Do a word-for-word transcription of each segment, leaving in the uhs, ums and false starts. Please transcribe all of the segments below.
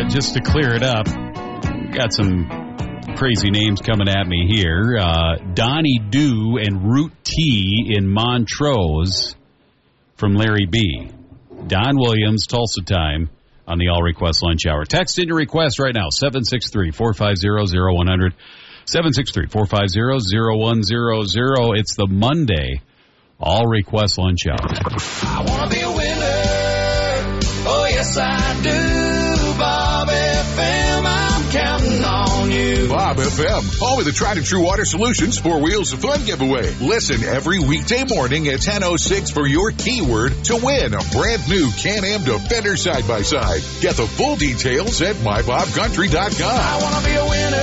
just to clear it up, got some crazy names coming at me here. Uh, Donnie Dew and Root Tea in Montrose from Larry B. Don Williams, Tulsa time on the All Request Lunch Hour. Text in your request right now, seven six three, four five zero, zero one zero zero, seven six three, four five zero, zero one zero zero. It's the Monday All Request Lunch Hour. I want to be a winner. Oh, yes, I do. Bob F M, I'm counting on you. Bob F M, home of the tried and true water solutions for Wheels of Fun giveaway. Listen every weekday morning at ten oh six for your keyword to win a brand new Can-Am Defender side-by-side. Get the full details at my bob country dot com. I want to be a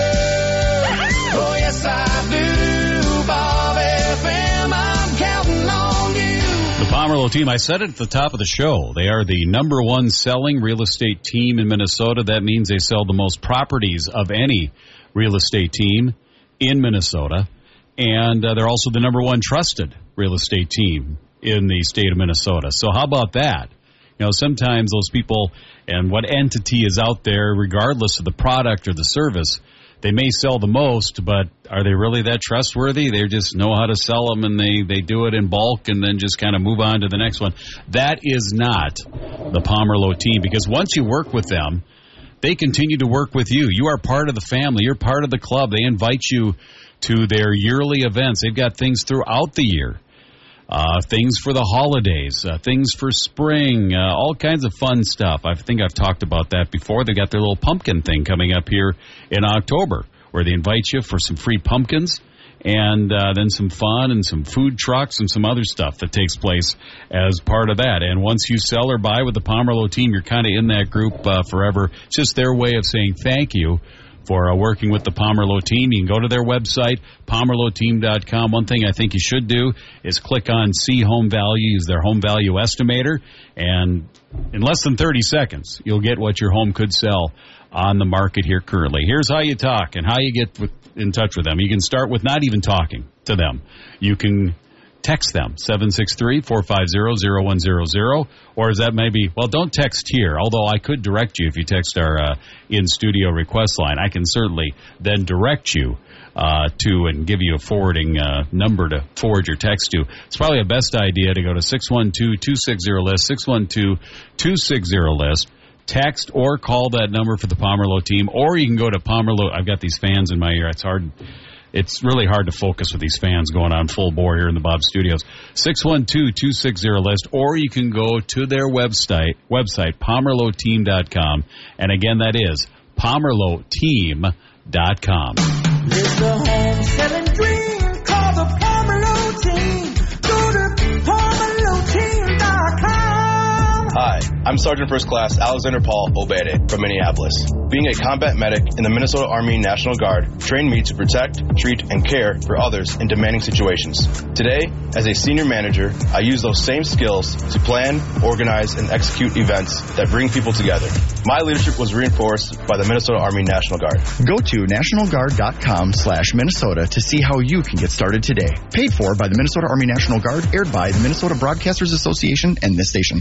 winner. Oh, yes, I do. Bob F M, I'm counting on you. The Pomerleau team, I said it at the top of the show. They are the number one selling real estate team in Minnesota. That means they sell the most properties of any real estate team in Minnesota. And uh, they're also the number one trusted real estate team in the state of Minnesota. So how about that? You know, sometimes those people and what entity is out there, regardless of the product or the service, they may sell the most, but are they really that trustworthy? They just know how to sell them, and they, they do it in bulk and then just kind of move on to the next one. That is not the Pomerleau team, because once you work with them, they continue to work with you. You are part of the family. You're part of the club. They invite you to their yearly events. They've got things throughout the year. Uh, things for the holidays, uh, things for spring, uh, all kinds of fun stuff. I think I've talked about that before. They got their little pumpkin thing coming up here in October, where they invite you for some free pumpkins and uh, then some fun and some food trucks and some other stuff that takes place as part of that. And once you sell or buy with the Pomerleau team, you're kind of in that group uh, forever. It's just their way of saying thank you for uh, working with the Pomerleau team. You can go to their website, pomerleau team dot com. One thing I think you should do is click on See Home Value, use their home value estimator, and in less than thirty seconds, you'll get what your home could sell on the market here currently. Here's how you talk and how you get with, in touch with them. You can start with not even talking to them. You can text them, seven six three, four five zero, zero one zero zero, or is that maybe, well, don't text here, although I could direct you if you text our uh, in-studio request line. I can certainly then direct you uh, to and give you a forwarding uh, number to forward your text to. It's probably a best idea to go to six one two, two six zero, list, six one two, two six zero, list. Text or call that number for the Pomerleau team, or you can go to Pomerleau. I've got these fans in my ear. It's hard. It's really hard to focus with these fans going on full bore here in the Bob Studios. six one two, two six zero, list, or you can go to their website, website pomerleau team dot com. And again, that is pomerleau team dot com. It's the home selling dream called the Pomerleau team. Go to pomerleau team dot com. Hi, I'm Sergeant First Class Alexander Paul Obede from Minneapolis. Being a combat medic in the Minnesota Army National Guard trained me to protect, treat, and care for others in demanding situations. Today, as a senior manager, I use those same skills to plan, organize, and execute events that bring people together. My leadership was reinforced by the Minnesota Army National Guard. Go to national guard dot com slash Minnesota to see how you can get started today. Paid for by the Minnesota Army National Guard, aired by the Minnesota Broadcasters Association and this station.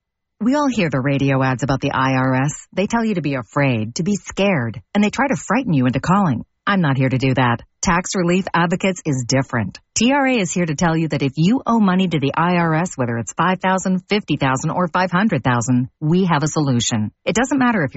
We all hear the radio ads about the I R S. They tell you to be afraid, to be scared, and they try to frighten you into calling. I'm not here to do that. Tax Relief Advocates is different. T R A is here to tell you that if you owe money to the I R S, whether it's five thousand dollars, fifty thousand dollars, or five hundred thousand dollars, we have a solution. It doesn't matter if you're